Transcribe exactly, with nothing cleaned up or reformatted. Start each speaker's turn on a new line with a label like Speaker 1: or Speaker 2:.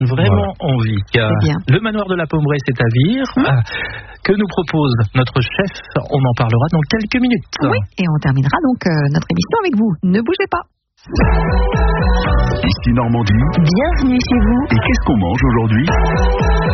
Speaker 1: vraiment
Speaker 2: voilà.
Speaker 1: envie.
Speaker 3: bien.
Speaker 1: Le manoir de la Pommeraye, c'est à Vire.
Speaker 3: Hum.
Speaker 1: Que nous propose notre chef? On en parlera dans quelques minutes.
Speaker 3: Oui, et on terminera donc euh, notre émission avec vous. Ne bougez pas.
Speaker 4: Ici Normandie.
Speaker 3: Bienvenue chez vous.
Speaker 4: Et qu'est-ce qu'on mange aujourd'hui ?